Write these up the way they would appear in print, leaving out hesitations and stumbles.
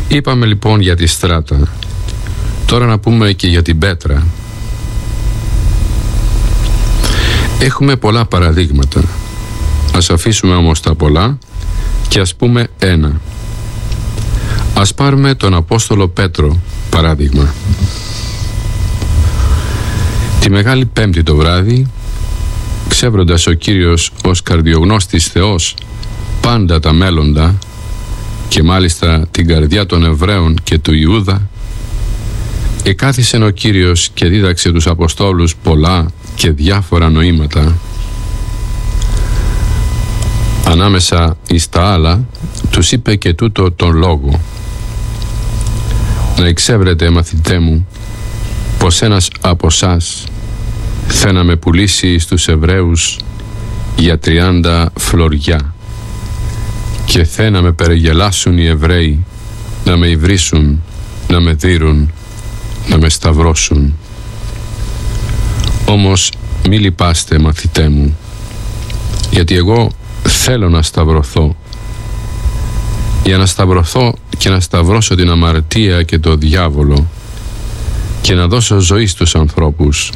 Είπαμε λοιπόν για τη Στράτα. Τώρα να πούμε και για την Πέτρα. Έχουμε πολλά παραδείγματα. Ας αφήσουμε όμως τα πολλά και ας πούμε ένα. Ας πάρουμε τον Απόστολο Πέτρο παράδειγμα. Τη Μεγάλη Πέμπτη το βράδυ, ξεύροντας ο Κύριος ως καρδιογνώστης Θεός πάντα τα μέλλοντα και μάλιστα την καρδιά των Εβραίων και του Ιούδα, εκάθισεν ο Κύριος και δίδαξε τους Αποστόλους πολλά και διάφορα νοήματα. Ανάμεσα εις τα άλλα τους είπε και τούτο τον λόγο: να εξεύρετε, μαθητέ μου, πως ένας από σας θε να με πουλήσει στους Εβραίους για 30 φλωριά και θε να με περιγελάσουν οι Εβραίοι, να με υβρίσουν, να με δείρουν, να με σταυρώσουν. Όμως μη λυπάστε, μαθητέ μου, γιατί εγώ θέλω να σταυρωθώ, για να σταυρωθώ και να σταυρώσω την αμαρτία και το διάβολο και να δώσω ζωή στους ανθρώπους,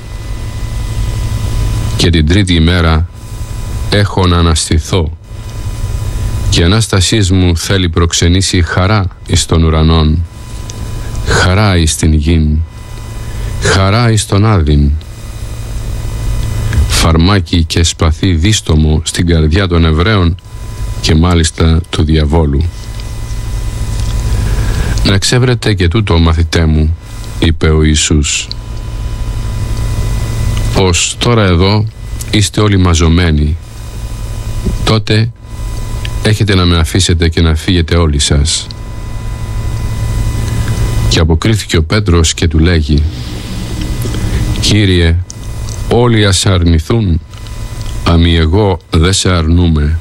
και την τρίτη ημέρα έχω να αναστηθώ, και η Ανάστασής μου θέλει προξενήσει χαρά εις των ουρανών, χαρά εις την γην, χαρά εις τον άδειν, φαρμάκι και σπαθί δίστομο στην καρδιά των Εβραίων και μάλιστα του διαβόλου. Να ξεύρετε και τούτο, μαθητέ μου, είπε ο Ιησούς. Ως τώρα εδώ είστε όλοι μαζωμένοι, τότε έχετε να με αφήσετε και να φύγετε όλοι σας. Και αποκρίθηκε ο Πέτρος και του λέγει: Κύριε, όλοι ας σε αρνηθούν, αμη εγώ δεν σε αρνούμε.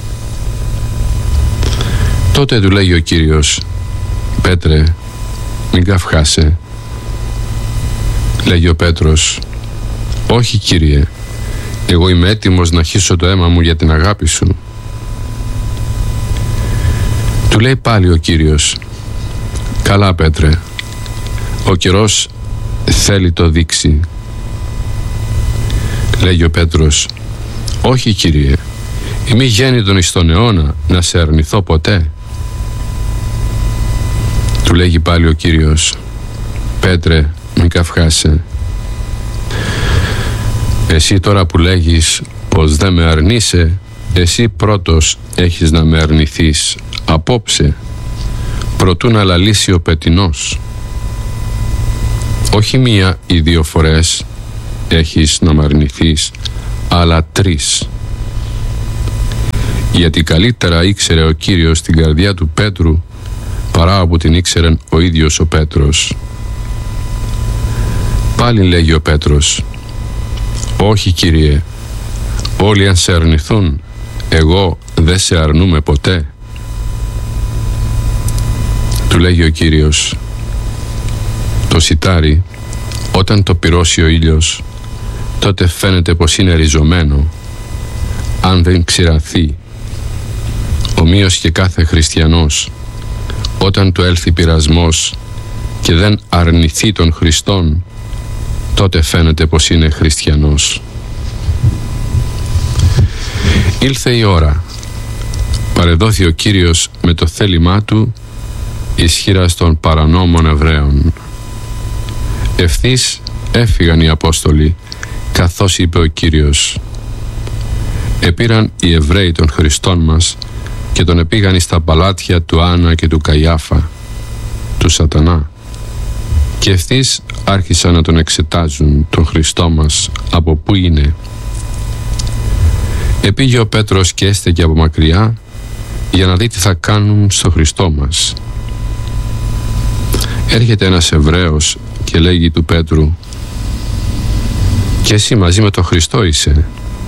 Τότε του λέγει ο Κύριος: Πέτρε, μην καυχάσαι. Λέγει ο Πέτρος: όχι, Κύριε, εγώ είμαι έτοιμος να χύσω το αίμα μου για την αγάπη σου. Του λέει πάλι ο Κύριος: καλά, Πέτρε, ο καιρός θέλει το δείξει. Λέγει ο Πέτρος: όχι, Κύριε, ημί γέννητον εις τον αιώνα να σε αρνηθώ ποτέ. Του λέγει πάλι ο Κύριος: Πέτρε, μην καυχάσαι. Εσύ τώρα που λέγεις πως δεν με αρνείσαι, εσύ πρώτος έχεις να με αρνηθείς απόψε, προτού να λαλήσει ο πετεινός. Όχι μία ή 2 φορές έχεις να με αρνηθείς, αλλά 3. Γιατί καλύτερα ήξερε ο Κύριος την καρδιά του Πέτρου παρά από την ήξερε ο ίδιος ο Πέτρος. Πάλι λέγει ο Πέτρος: όχι, Κύριε, όλοι αν σε αρνηθούν, εγώ δεν σε αρνούμε ποτέ. Του λέγει ο Κύριος: το σιτάρι, όταν το πυρώσει ο ήλιος, τότε φαίνεται πως είναι ριζωμένο, αν δεν ξηραθεί. Ομοίως και κάθε χριστιανός, όταν του έλθει πειρασμός και δεν αρνηθεί τον Χριστόν, τότε φαίνεται πως είναι χριστιανός. Ήλθε η ώρα. Παρεδόθη ο Κύριος με το θέλημά του ισχύρας των παρανόμων Εβραίων. Ευθύς έφυγαν οι Απόστολοι, καθώς είπε ο Κύριος. Επήραν οι Εβραίοι των Χριστών μας και τον επήγαν στα παλάτια του Άννα και του Καϊάφα, του Σατανά, και ευθύς άρχισαν να τον εξετάζουν τον Χριστό μας από πού είναι. Επήγε ο Πέτρος και έστεκε από μακριά για να δει τι θα κάνουν στο Χριστό μας. Έρχεται ένας Εβραίος και λέγει του Πέτρου: και εσύ μαζί με τον Χριστό είσαι.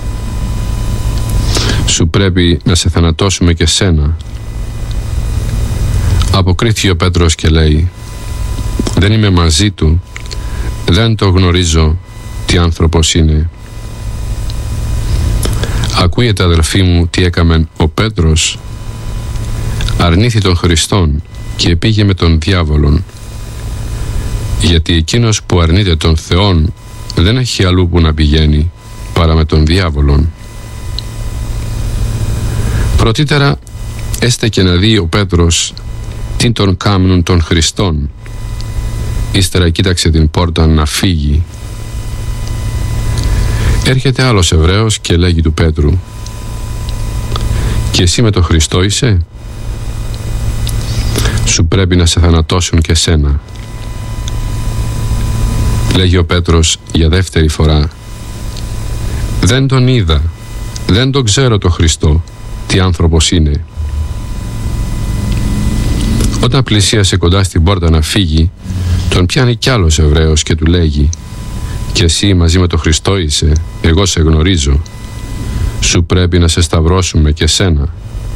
Σου πρέπει να σε θανατώσουμε και σένα. Αποκρίθηκε ο Πέτρος και λέει: δεν είμαι μαζί του, δεν το γνωρίζω τι άνθρωπος είναι. Ακούγεται, αδελφοί μου, τι έκαμεν ο Πέτρος? αρνήθη τον Χριστόν και πήγε με τον διάβολον, γιατί εκείνος που αρνείται τον Θεόν δεν έχει αλλού που να πηγαίνει παρά με τον διάβολον. Πρωτήτερα έστεκε να δει ο Πέτρος τι τον κάμνουν τον Χριστόν. Ύστερα κοίταξε την πόρτα να φύγει. Έρχεται άλλος Εβραίος και λέγει του Πέτρου: «Και εσύ με τον Χριστό είσαι? Σου πρέπει να σε θανατώσουν και σένα». Λέγει ο Πέτρος για δεύτερη φορά: «Δεν τον είδα, δεν τον ξέρω τον Χριστό, τι άνθρωπος είναι». Όταν πλησίασε κοντά στην πόρτα να φύγει, τον πιάνει κι άλλος Εβραίος και του λέγει: «Και εσύ μαζί με τον Χριστό είσαι, εγώ σε γνωρίζω, σου πρέπει να σε σταυρώσουμε και σένα».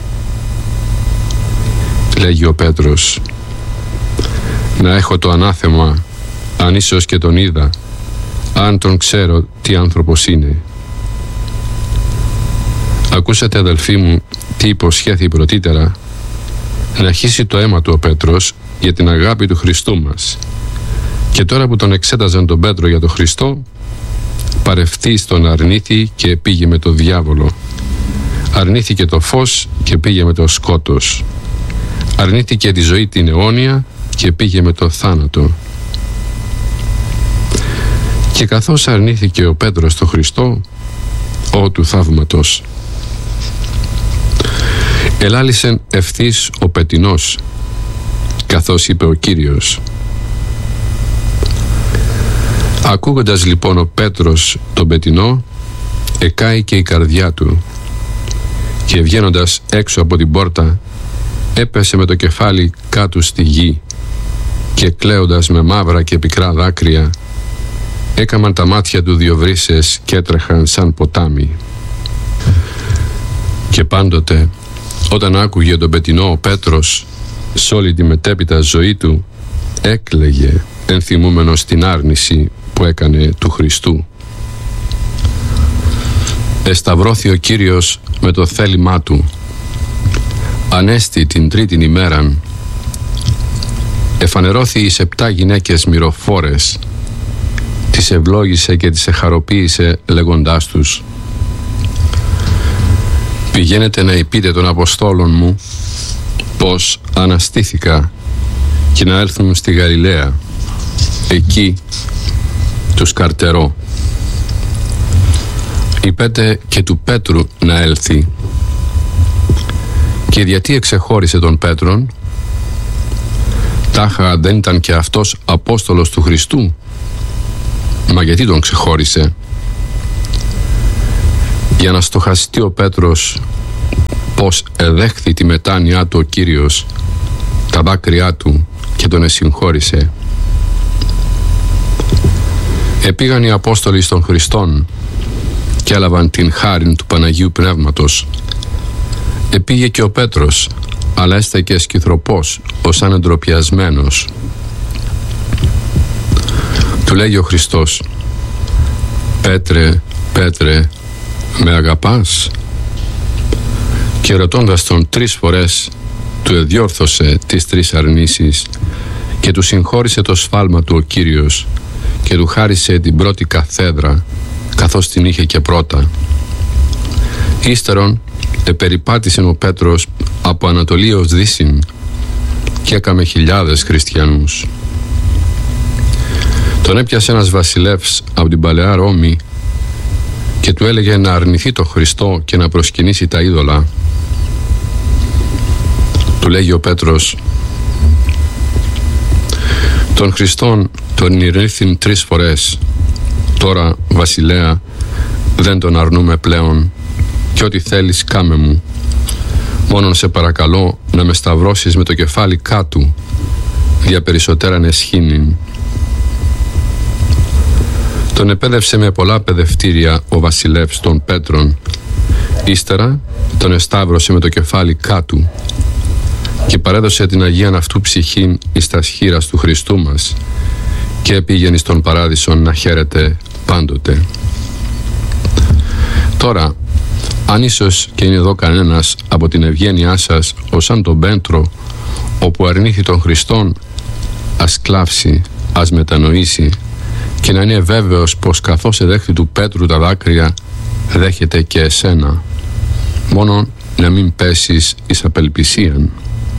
Λέγει ο Πέτρος: «Να έχω το ανάθεμα, αν ίσως και τον είδα, αν τον ξέρω τι άνθρωπος είναι». Ακούσατε, αδελφοί μου, τι υποσχέθη πρωτήτερα, να χύσει το αίμα του ο Πέτρος για την αγάπη του Χριστού μας. Και τώρα που τον εξέταζαν τον Πέτρο για τον Χριστό, παρευθύς τον αρνήθη και πήγε με το διάβολο. Αρνήθηκε το φως και πήγε με το σκότος. Αρνήθηκε τη ζωή την αιώνια και πήγε με το θάνατο. Και καθώς αρνήθηκε ο Πέτρος το Χριστό, ο του θαύματος, ελάλησεν ευθύς ο πετεινός, καθώς είπε ο Κύριος. Ακούγοντας λοιπόν ο Πέτρος τον πετεινό, εκάηκε η καρδιά του και βγαίνοντας έξω από την πόρτα, έπεσε με το κεφάλι κάτω στη γη και κλαίοντας με μαύρα και πικρά δάκρυα, έκαμαν τα μάτια του δύο βρύσες και έτρεχαν σαν ποτάμι. Και πάντοτε όταν άκουγε τον πετεινό ο Πέτρος, σ' όλη τη μετέπειτα ζωή του έκλαιγε, ενθυμούμενος την άρνηση που έκανε του Χριστού. Εσταυρώθη ο Κύριος με το θέλημά του. Ανέστη την τρίτην ημέραν. Εφανερώθη εις 7 γυναίκες μυροφόρες. Τις ευλόγησε και τις εχαροποίησε λέγοντάς τους: «Πηγαίνετε να υπείτε των Αποστόλων μου πως αναστήθηκα και να έλθουν στη Γαλιλαία, εκεί τους καρτερώ». Είπετε και του Πέτρου να έλθει. Και γιατί εξεχώρισε τον Πέτρον? Τάχα δεν ήταν και αυτός Απόστολος του Χριστού? Μα γιατί τον ξεχώρισε? Για να στοχαστεί ο Πέτρος πως εδέχθη τη μετάνοιά του ο Κύριος, τα δάκρυά του, και τον εσυγχώρησε. Επήγαν οι Απόστολοι στον Χριστόν και έλαβαν την χάριν του Παναγίου Πνεύματος. Επήγε και ο Πέτρος, αλλά έστεκε σκυθροπός, ως ανεντροπιασμένος. Του λέγει ο Χριστός: «Πέτρε, Πέτρε, με αγαπάς?» Και ρωτώντας τον 3 φορές, του εδιόρθωσε τις 3 αρνήσεις και του συγχώρησε το σφάλμα του ο Κύριος και του χάρισε την πρώτη καθέδρα, καθώς την είχε και πρώτα. Ύστερον επεριπάτησε ο Πέτρος από Ανατολή ως Δύσιν και έκαμε χιλιάδες χριστιανούς. Τον έπιασε ένας βασιλεύς από την παλαιά Ρώμη και του έλεγε να αρνηθεί το Χριστό και να προσκυνήσει τα είδωλα. Του λέγει ο Πέτρος: «Τον Χριστόν τον ειρήθην 3 φορές. Τώρα, βασιλέα, δεν τον αρνούμε πλέον και ό,τι θέλεις κάμε μου. Μόνον σε παρακαλώ να με σταυρώσεις με το κεφάλι κάτω, δια περισσότεραν εσχήνην». Τον επέδευσε με πολλά παιδευτήρια ο βασιλεύς των Πέτρων. Ύστερα τον εσταύρωσε με το κεφάλι κάτω και παρέδωσε την Αγίαν αυτού ψυχήν εις τας χείρας του Χριστού μας και έπηγαινε στον παράδεισον να χαίρεται πάντοτε. Τώρα, Αν ίσως και είναι εδώ κανένας από την ευγένειά σας ως σαν τον Πέτρο, όπου αρνήθη τον Χριστόν, ας κλάψει, ας μετανοήσει και να είναι βέβαιος πως καθώς εδέχθη του Πέτρου τα δάκρυα, δέχεται και εσένα, μόνο να μην πέσεις εις απελπισίαν.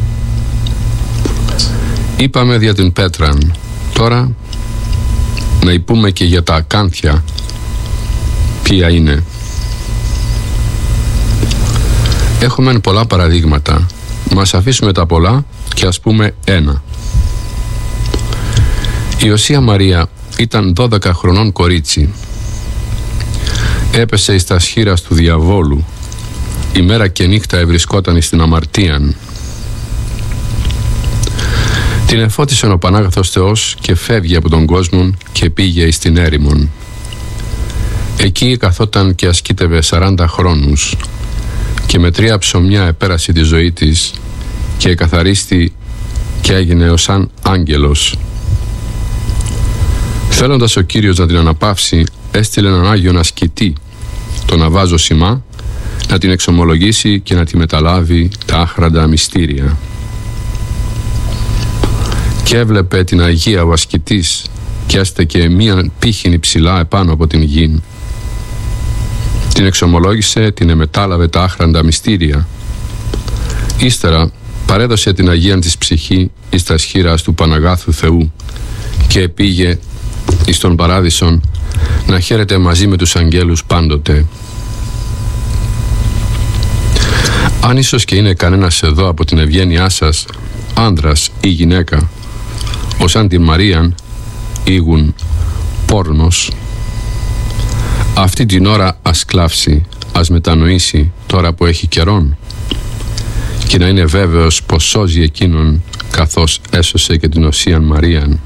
Είπαμε για την Πέτραν, τώρα να υπούμε και για τα ακάνθια. Ποια είναι? Έχουμε πολλά παραδείγματα. Μας αφήσουμε τα πολλά και ας πούμε ένα. Η Οσία Μαρία ήταν 12 χρονών κορίτσι. Έπεσε εις τα σχήρας του διαβόλου. Ημέρα και νύχτα ευρισκόταν στην αμαρτίαν. Την εφώτισε ο Πανάγαθος Θεός και φεύγει από τον κόσμο και πήγε εις την έρημον. Εκεί καθόταν και ασκήτευε 40 χρόνους και με 3 ψωμιά επέρασε τη ζωή της και εκαθαρίστη και έγινε ως σαν άγγελος. Θέλοντας ο Κύριος να την αναπαύσει, έστειλε έναν Άγιον ασκητή, τον Αβάζο Σιμά, να την εξομολογήσει και να τη μεταλάβει τα άχραντα μυστήρια. Και έβλεπε την Αγία ο ασκητής και έστεκε μία πύχηνη ψηλά επάνω από την γη. Την εξομολόγησε, την εμετάλαβε τα άχραντα μυστήρια. Ύστερα παρέδωσε την Αγίαν της ψυχή εις τα σχήρας του Παναγάθου Θεού και επήγε εις τον Παράδεισον να χαίρεται μαζί με τους αγγέλους πάντοτε. Αν ίσως και είναι κανένας εδώ από την ευγένειά σας, άνδρας ή γυναίκα, ως αν την Μαρίαν ήγουν πόρνος, αυτή την ώρα ας κλάψει, ας μετανοήσει τώρα που έχει καιρόν και να είναι βέβαιος πως σώζει εκείνον καθώς έσωσε και την Οσίαν Μαρίαν.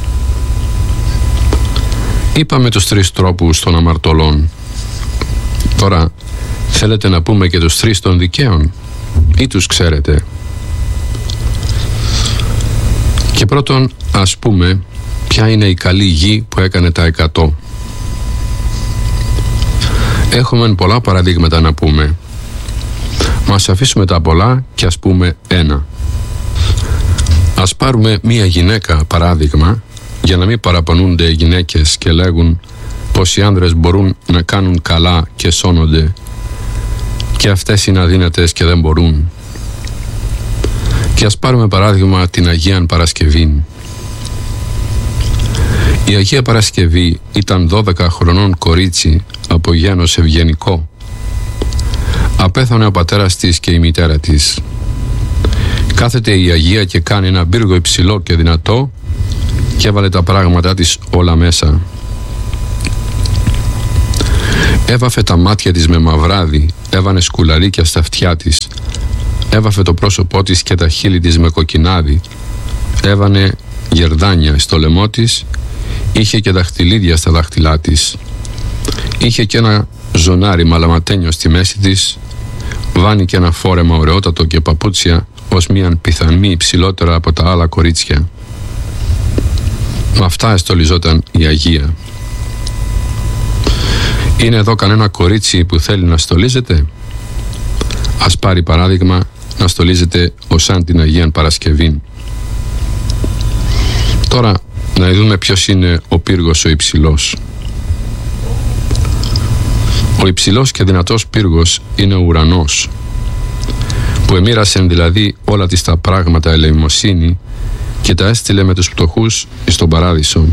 Είπαμε τους 3 τρόπους των αμαρτωλών. Τώρα θέλετε να πούμε και τους 3 των δικαίων ή τους ξέρετε? Και πρώτον ας πούμε ποια είναι η καλή γη που έκανε τα 100. Έχουμε πολλά παραδείγματα να πούμε. Μας αφήσουμε τα πολλά και ας πούμε ένα. Ας πάρουμε μία γυναίκα παράδειγμα, για να μην παραπονούνται οι γυναίκες και λέγουν πως οι άνδρες μπορούν να κάνουν καλά και σώνονται και αυτές είναι αδύνατες και δεν μπορούν. Και ας πάρουμε παράδειγμα την Αγίαν Παρασκευή. Η Αγία Παρασκευή ήταν 12 χρονών κορίτσι από γένος ευγενικό. Απέθανε ο πατέρας της και η μητέρα της. Κάθεται η Αγία και κάνει ένα πύργο υψηλό και δυνατό και έβαλε τα πράγματά της όλα μέσα. Έβαφε τα μάτια της με μαυράδι, έβανε σκουλαρίκια στα αυτιά της, έβαφε το πρόσωπό της και τα χείλη της με κοκκινάδι, έβανε γερδάνια στο λαιμό της, είχε και δαχτυλίδια στα δάχτυλά της, είχε και ένα ζωνάρι μαλαματένιο στη μέση της, βάνει και ένα φόρεμα ωραιότατο και παπούτσια ως μίαν πιθανή υψηλότερα από τα άλλα κορίτσια. Με αυτά εστολιζόταν η Αγία. Είναι εδώ κανένα κορίτσι που θέλει να στολίζεται? Ας πάρει παράδειγμα να στολίζεται ως σαν την Αγίαν Παρασκευή. Τώρα να δούμε ποιος είναι ο πύργος ο υψηλός. Ο υψηλός και δυνατός πύργος είναι ο ουρανός, που εμοίρασε δηλαδή όλα της τα πράγματα ελεημοσύνη και τα έστειλε με τους πτωχούς εις τον Παράδεισο.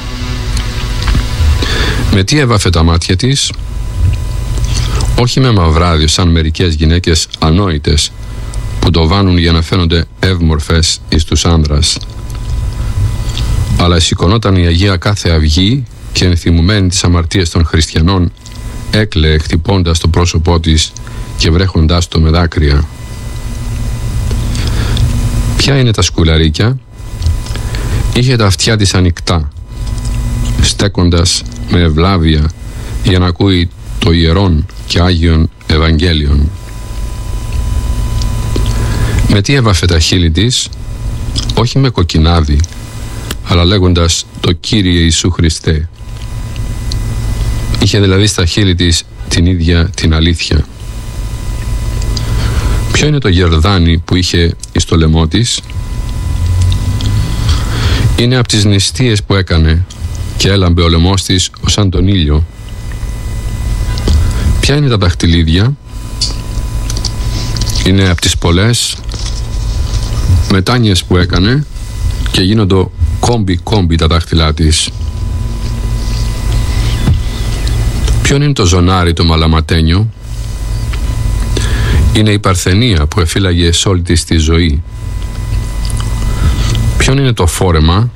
Με τι έβαφε τα μάτια της? Όχι με μαυράδιο σαν μερικές γυναίκες ανόητες που το βάνουν για να φαίνονται εύμορφες εις τους άνδρας, αλλά σηκωνόταν η Αγία κάθε αυγή και ενθυμουμένη τις αμαρτίες των χριστιανών έκλαιε χτυπώντας το πρόσωπό της και βρέχοντάς το με δάκρυα. Ποια είναι τα σκουλαρίκια? Είχε τα αυτιά της ανοιχτά, στέκοντας με ευλάβεια για να ακούει το ιερόν και Άγιον Ευαγγέλιον. Με τι έβαφε τα χείλη της? Όχι με κοκκινάδι, αλλά λέγοντας το Κύριε Ιησού Χριστέ. Είχε δηλαδή στα χείλη της την ίδια την αλήθεια. Ποιο είναι το γερδάνι που είχε εις το λαιμό της? Είναι από τις νηστείες που έκανε και έλαμπε ο λαιμός της ως αν τον ήλιο. Ποια είναι τα δαχτυλίδια? Είναι από τις πολλές μετάνοιες που έκανε και γίνονται κόμπι τα δάχτυλά της. Ποιον είναι το ζωνάρι το μαλαματένιο? Είναι η Παρθενία που εφύλαγε σε όλη της τη ζωή. Ποιον είναι το φόρεμα?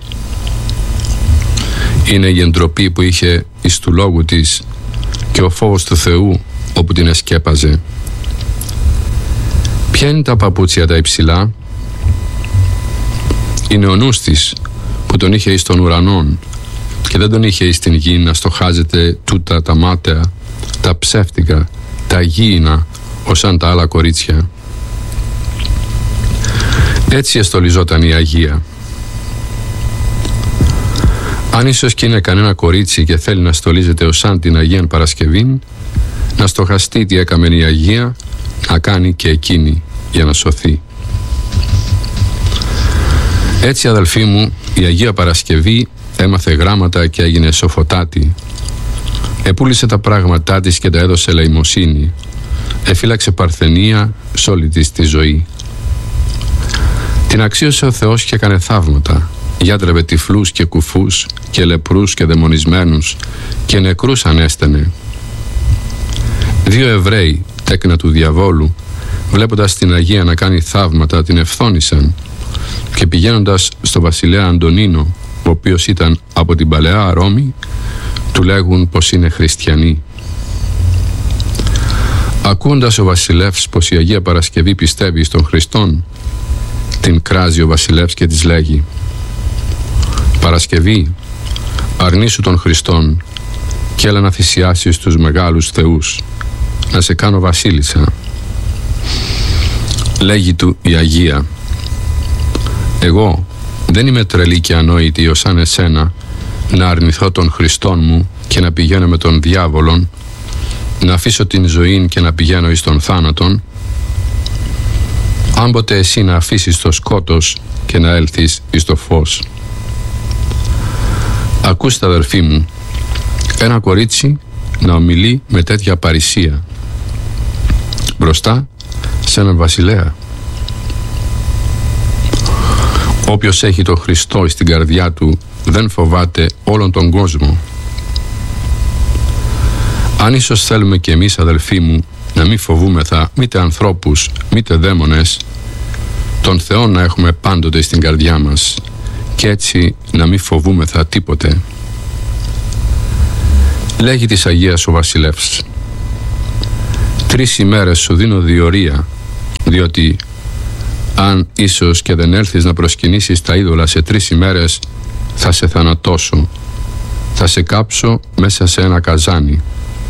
Είναι η εντροπή που είχε εις του λόγου της και ο φόβος του Θεού όπου την εσκέπαζε. Ποια είναι τα παπούτσια τα υψηλά? Είναι ο νους της που τον είχε εις των ουρανών και δεν τον είχε εις την γη να στοχάζεται τούτα τα μάταια, τα ψεύτικα, τα γήινα ως αν τα άλλα κορίτσια. Έτσι εστολιζόταν η Αγία. Αν ίσως και είναι κανένα κορίτσι και θέλει να στολίζεται ως αν την Αγίαν Παρασκευήν, να στοχαστεί τι έκαμεν η Αγία, να κάνει και εκείνη για να σωθεί. Έτσι, αδελφοί μου, η Αγία Παρασκευή έμαθε γράμματα και έγινε σοφοτάτη. Επούλησε τα πράγματά της και τα έδωσε ελεημοσύνη. Εφύλαξε παρθενία σ' όλη της τη ζωή. Την αξίωσε ο Θεός και έκανε θαύματα. Γιάτρευε τυφλούς και κουφούς και λεπρούς και δαιμονισμένους και νεκρούς ανέστενε. 2 Εβραίοι, τέκνα του διαβόλου, βλέποντας την Αγία να κάνει θαύματα, την ευθώνησαν και πηγαίνοντας στο βασιλέα Αντωνίνο, ο οποίος ήταν από την παλαιά Ρώμη, του λέγουν πως είναι χριστιανοί. Ακούοντας ο βασιλεύς πως η Αγία Παρασκευή πιστεύει στον Χριστόν, την κράζει ο βασιλεύς και της λέγει: «Παρασκευή, αρνήσου τον Χριστόν και έλα να θυσιάσεις τους μεγάλους θεούς, να σε κάνω βασίλισσα». Λέγει του η Αγία: «Εγώ δεν είμαι τρελή και ανόητη ως σαν εσένα να αρνηθώ τον Χριστόν μου και να πηγαίνω με τον διάβολον, να αφήσω την ζωή και να πηγαίνω εις τον θάνατον. Άμποτε εσύ να αφήσεις το σκότος και να έλθεις εις το φως». Ακούστε, αδερφοί μου, ένα κορίτσι να ομιλεί με τέτοια παρησία μπροστά σε έναν βασιλέα. Όποιος έχει τον Χριστό στην καρδιά του δεν φοβάται όλον τον κόσμο. Αν ίσως θέλουμε και εμείς, αδελφοί μου, να μην φοβούμεθα μήτε ανθρώπους μήτε δαίμονες, τον Θεό να έχουμε πάντοτε στην καρδιά μας και έτσι να μην φοβούμεθα τίποτε. Λέγει της Αγίας ο βασιλεύς: 3 ημέρες σου δίνω διορία, διότι αν ίσως και δεν έλθεις να προσκυνήσεις τα είδωλα σε 3 ημέρες, θα σε θανατώσω, θα σε κάψω μέσα σε ένα καζάνι.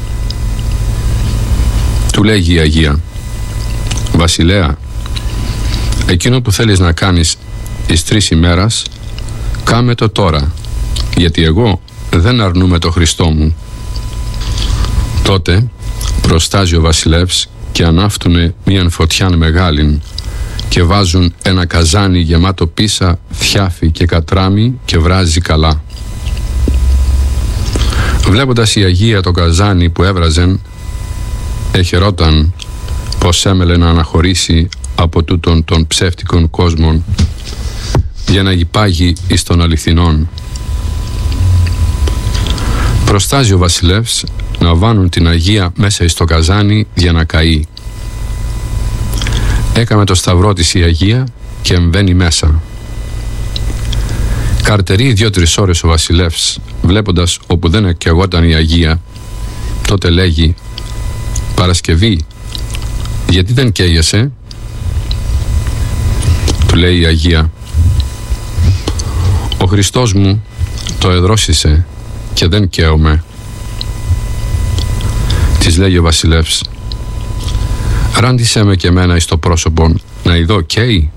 Του λέγει η Αγία: «Βασιλέα, εκείνο που θέλεις να κάνεις εις 3 ημέρας, κάμε το τώρα, γιατί εγώ δεν αρνούμαι το Χριστό μου». Τότε προστάζει ο βασιλεύς και ανάφτουνε μίαν φωτιάν μεγάλην και βάζουν ένα καζάνι γεμάτο πίσα, θιάφι και κατράμι και βράζει καλά. Βλέποντας η Αγία το καζάνι που έβραζεν, εχαιρόταν πως έμελε να αναχωρήσει από τούτον των ψεύτικων κόσμων για να υπάγει εις των αληθινών. Προστάζει ο βασιλεύς να βάνουν την Αγία μέσα εις το καζάνι για να καεί. Έκαμε το σταυρό της η Αγία και εμβαίνει μέσα. Καρτερεί 2-3 ώρες ο βασιλεύς, βλέποντας όπου δεν εκαιγόταν η Αγία. Τότε λέγει: «Παρασκευή, γιατί δεν καίγεσαι?» Του λέει η Αγία: «Ο Χριστός μου το εδρόσισε και δεν καίομαι». Της λέγει ο βασιλεύς: «Ράντισε με και εμένα εις το πρόσωπον, να ειδώ καίει».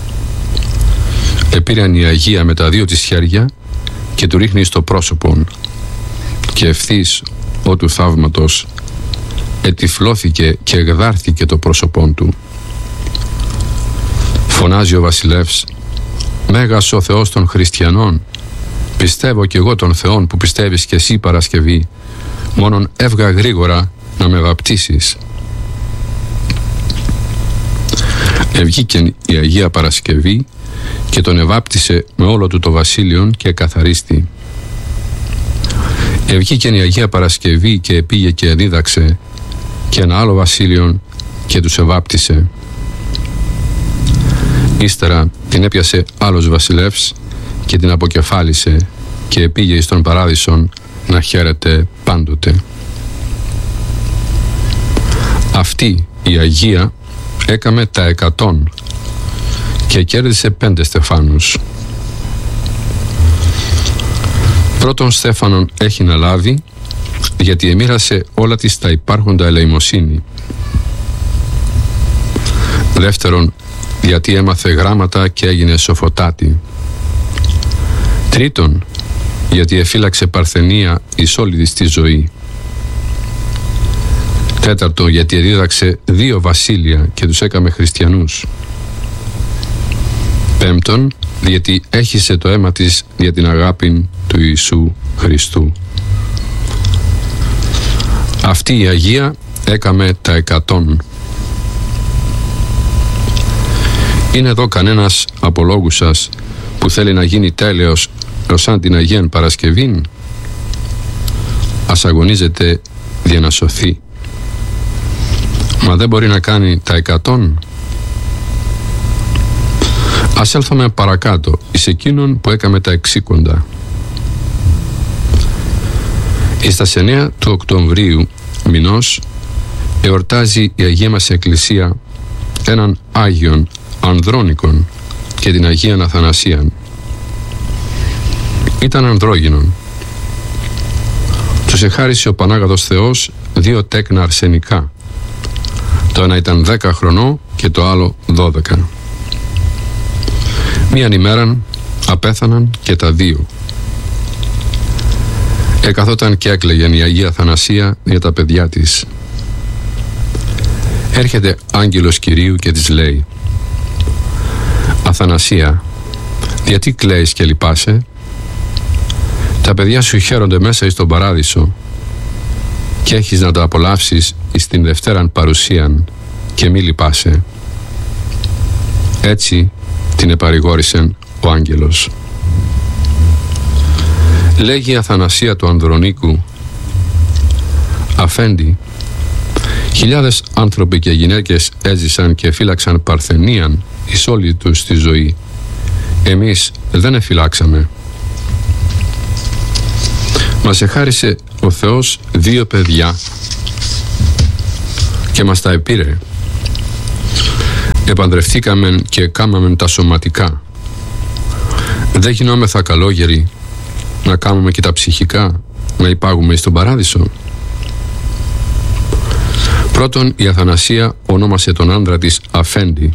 Επήραν η Αγία με τα 2 της χέρια και του ρίχνει στο πρόσωπον και ευθύς ο του θαύματος ετυφλώθηκε και εγδάρθηκε το πρόσωπον του. Φωνάζει ο βασιλεύς: «Μέγας ο Θεός των χριστιανών! Πιστεύω κι εγώ τον Θεόν που πιστεύεις κι εσύ, Παρασκευή. Μόνον έβγα γρήγορα να με βαπτίσεις». Ευγήκεν η Αγία Παρασκευή και τον εβάπτισε με όλο του το βασίλειον και καθαρίστη. Ευγήκεν η Αγία Παρασκευή και επήγε και δίδαξε και ένα άλλο βασίλειον και τους εβάπτισε. Ύστερα την έπιασε άλλος βασιλεύς και την αποκεφάλισε και επήγε εις τον παράδεισον να χαίρεται πάντοτε. Αυτή η Αγία έκαμε τα 100 και κέρδισε 5 στεφάνους. Πρώτον στέφανον έχει να λάβει, γιατί εμοίρασε όλα της τα υπάρχοντα ελεημοσύνη. Δεύτερον, γιατί έμαθε γράμματα και έγινε σοφοτάτη. Τρίτον, γιατί εφύλαξε παρθενία εις όλη της τη ζωή. Τέταρτον, γιατί δίδαξε 2 βασίλεια και τους έκαμε χριστιανούς. Πέμπτον, γιατί έχισε το αίμα της για την αγάπη του Ιησού Χριστού. Αυτή η Αγία έκαμε τα 100. Είναι εδώ κανένας από λόγους σας που θέλει να γίνει τέλεος σαν την Αγίαν Παρασκευήν? Ας αγωνίζεται για να σωθεί. Μα δεν μπορεί να κάνει τα 100. Ας έλθουμε παρακάτω εις εκείνον που έκαμε τα 60. Εις τα 9 του Οκτωβρίου μηνός εορτάζει η Αγία μας Εκκλησία έναν Άγιον Ανδρώνικον και την Αγίαν Αθανασίαν. Ήταν ανδρόγυνον. Τους εχάρισε ο Πανάγαθος Θεός 2 τέκνα αρσενικά. Το ένα ήταν 10 χρονών και το άλλο 12. Μίαν ημέραν απέθαναν και τα 2. Εκαθόταν και έκλαιγεν η Αγία Αθανασία για τα παιδιά της. Έρχεται άγγελος Κυρίου και της λέει: «Αθανασία, γιατί κλαίεις και λυπάσαι? Τα παιδιά σου χαίρονται μέσα εις τον παράδεισο και έχεις να τα απολαύσεις εις την Δευτέραν παρουσίαν και μη λυπάσαι». Έτσι την επαρηγόρησεν ο άγγελος. Λέγει η Αθανασία του Ανδρονίκου: «Αφέντη, χιλιάδες άνθρωποι και γυναίκες έζησαν και φύλαξαν παρθενίαν εις όλη τους τη ζωή. Εμείς δεν εφυλάξαμε. Μας εχάρισε ο Θεός 2 παιδιά και μας τα επήρε. Επαντρευτήκαμεν και κάμαμεν τα σωματικά. Δεν γινόμεθα καλόγεροι να κάνουμε και τα ψυχικά, να υπάγουμε στον παράδεισο?» Πρώτον, η Αθανασία ονόμασε τον άντρα της Αφέντη.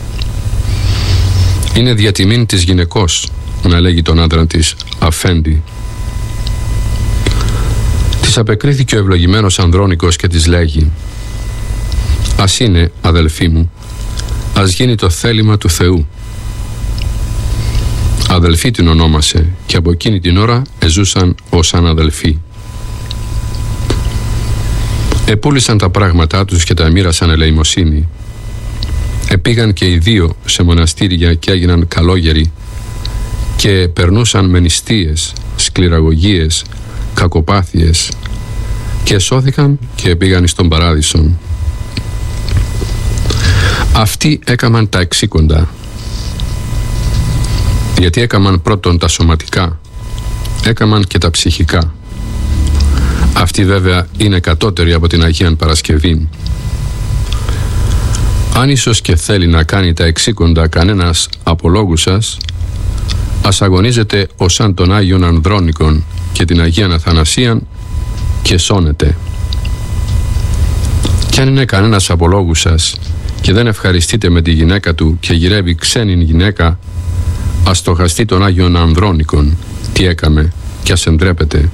Είναι διατιμήν της γυναικός να λέγει τον άντρα της Αφέντη. Της απεκρίθηκε ο ευλογημένος Ανδρώνικος και της λέγει: «Ας είναι, αδελφή μου, ας γίνει το θέλημα του Θεού». Αδελφή την ονόμασε και από εκείνη την ώρα εζούσαν ως αναδελφοί. Επούλησαν τα πράγματά τους και τα εμοίρασαν ελεημοσύνη. Επήγαν και οι 2 σε μοναστήρια και έγιναν καλόγεροι και περνούσαν με νηστείες, σκληραγωγίες, κακοπάθειες και σώθηκαν και επήγαν εις τον παράδεισον. Αυτοί έκαμαν τα 60. Γιατί έκαμαν πρώτον τα σωματικά, έκαμαν και τα ψυχικά. Αυτή βέβαια είναι κατώτερη από την Αγίαν Παρασκευή. Αν ίσως και θέλει να κάνει τα 60 κανένας από λόγους σας, ας αγωνίζεται ως σαν τον Άγιον Ανδρώνικον και την Αγίαν Αθανασίαν και σώνεται. Κι αν είναι κανένας από λόγους σας και δεν ευχαριστείτε με τη γυναίκα του και γυρεύει ξένην γυναίκα, ας στοχαστεί τον Άγιον Ανδρώνικον τι έκαμε και ας εντρέπεται.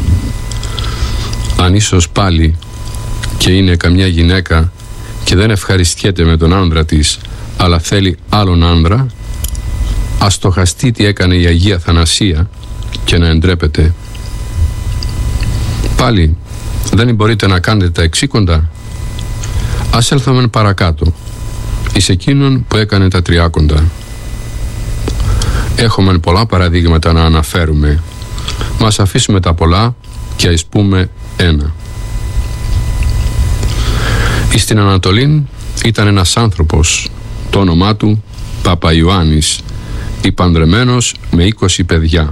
Αν ίσως πάλι και είναι καμιά γυναίκα και δεν ευχαριστιέται με τον άντρα της, αλλά θέλει άλλον άνδρα, ας στοχαστεί τι έκανε η Αγία Θανασία και να εντρέπεται. Πάλι δεν μπορείτε να κάνετε τα εξήκοντα? Ας έλθουμε παρακάτω εις εκείνον που έκανε τα τριάκοντα. Έχουμε πολλά παραδείγματα να αναφέρουμε, μας αφήσουμε τα πολλά και ας πούμε ένα. Εις την Ανατολή ήταν ένας άνθρωπος, το όνομά του Παπαϊωάννης, υπανδρεμένος με 20 παιδιά.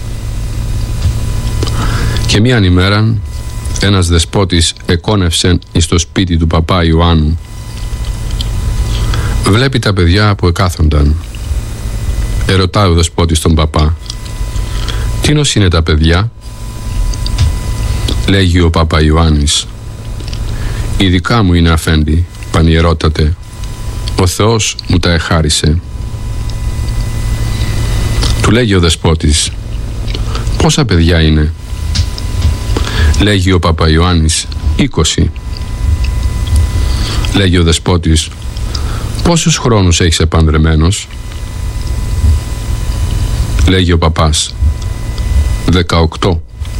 Και μίαν ημέραν ένας δεσπότης εκόνευσε εις το σπίτι του παπά Ιωάννου. Βλέπει τα παιδιά που εκάθονταν. Ερωτάει ο δεσπότης τον παπά: «Τίνος είναι τα παιδιά?» Λέγει ο παπά Ιωάννης: «Η δικά μου είναι, αφέντη, πανιερότατε. Ο Θεός μου τα εχάρισε». Του λέγει ο δεσπότης: «Πόσα παιδιά είναι?» Λέγει ο παπά Ιωάννης: 20. Λέγει ο δεσπότης: «Πόσους χρόνους έχεις επανδρεμένος?» Λέγει ο παπάς: 18.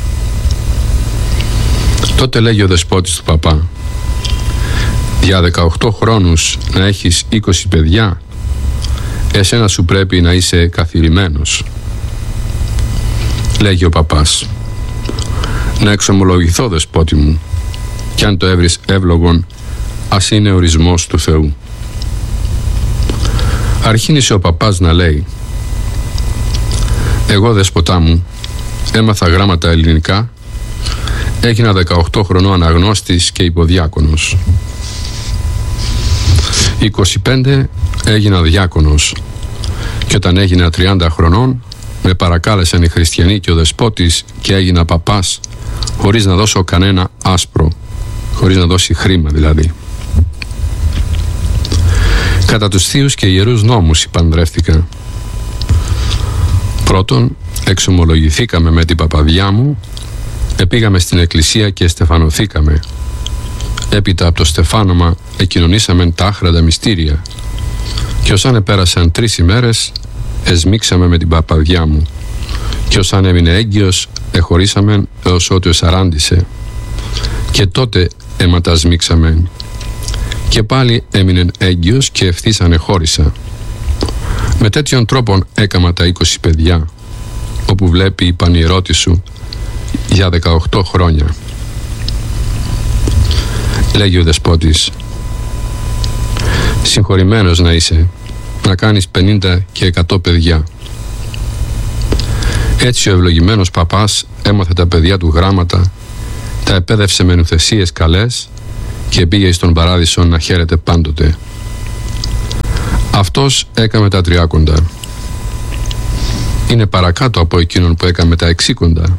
Τότε λέγει ο δεσπότης του παπά: «Για 18 χρόνους να έχεις 20 παιδιά, εσένα σου πρέπει να είσαι καθηρημένος». Λέγει ο παπάς: «Να εξομολογηθώ, δεσπότη μου, κι αν το έβρεις εύλογον, ας είναι ορισμός του Θεού». Αρχίνησε ο παπάς να λέει: «Εγώ, δεσποτά μου, έμαθα γράμματα ελληνικά, έγινα 18 χρονών αναγνώστης και υποδιάκονος. 25 έγινα διάκονος και όταν έγινα 30 χρονών με παρακάλεσαν οι χριστιανοί και ο δεσπότης και έγινα παπάς χωρίς να δώσω κανένα άσπρο, χωρίς να δώσει χρήμα δηλαδή. Κατά τους θείους και ιερούς νόμους υπανδρεύτηκα. Πρώτον, εξομολογηθήκαμε με την παπαδιά μου, επήγαμε στην εκκλησία και στεφανωθήκαμε. Έπειτα από το στεφάνωμα εκοινωνήσαμε τα άχραντα μυστήρια και όσαν επέρασαν 3 ημέρες εσμίξαμε με την παπαδιά μου και όσαν έμεινε έγκυος εχωρίσαμε έως ότι εσαράντισε και τότε αιματασμίξαμε και πάλι έμεινε έγκυος και ευθύς ανεχώρισα. Με τέτοιον τρόπον έκαμα τα 20 παιδιά, όπου βλέπει η πανιερώτη σου για 18 χρόνια. Λέγει ο δεσπότης: «Συγχωρημένος να είσαι, να κάνεις 50 και 100 παιδιά». Έτσι ο ευλογημένος παπάς έμαθε τα παιδιά του γράμματα, τα επέδευσε με νουθεσίες καλές και πήγε στον παράδεισο να χαίρεται πάντοτε. Αυτός έκαμε τα τριάκοντα. Είναι παρακάτω από εκείνον που έκαμε τα εξήκοντα.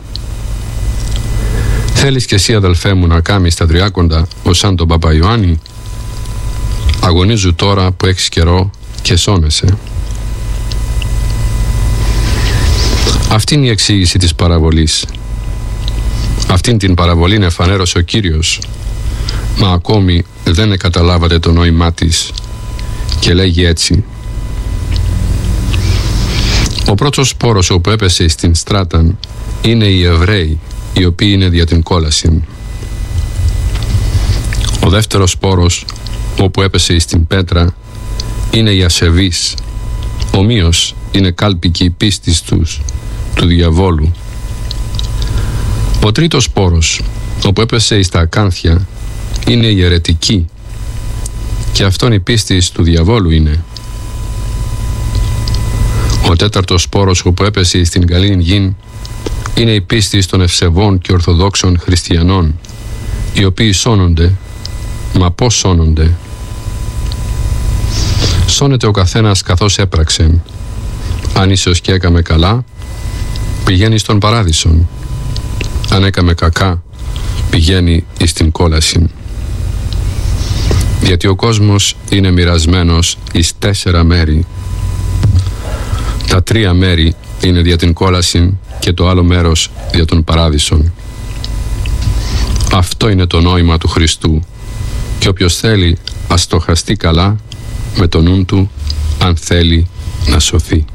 Θέλεις κι εσύ, αδελφέ μου, να κάμεις τα τριάκοντα ως σαν τον παπά Ιωάννη? Αγωνίζου τώρα που έχεις καιρό και σώνεσαι. Αυτή είναι η εξήγηση της παραβολής. Αυτήν την παραβολή εφανέρωσε ο Κύριος, μα ακόμη δεν καταλάβατε το νόημά της, και λέγει έτσι: «Ο πρώτος σπόρος όπου έπεσε στην στράταν είναι οι Εβραίοι, οι οποίοι είναι δια την κόλαση. Ο δεύτερος σπόρος όπου έπεσε στην πέτρα είναι οι ασεβείς, ομοίως είναι κάλπικη η πίστης τους του διαβόλου. Ο τρίτος σπόρος όπου έπεσε στα ακάνθια είναι οι αιρετικοί, και αυτόν η πίστη του διαβόλου είναι. Ο τέταρτος σπόρος όπου έπεσε στην καλήν γην είναι η πίστη των ευσεβών και ορθοδόξων χριστιανών, οι οποίοι σώνονται. Μα πώς σώνονται? Σώνεται ο καθένας καθώς έπραξε. Αν ίσως και έκαμε καλά, πηγαίνει στον παράδεισον. Αν έκαμε κακά, πηγαίνει εις την κόλαση. Γιατί ο κόσμος είναι μοιρασμένος εις 4 μέρη. Τα 3 μέρη είναι δια την κόλαση και το άλλο μέρος δια τον παράδεισον. Αυτό είναι το νόημα του Χριστού, και όποιος θέλει ας στοχαστεί καλά με το νου του αν θέλει να σωθεί.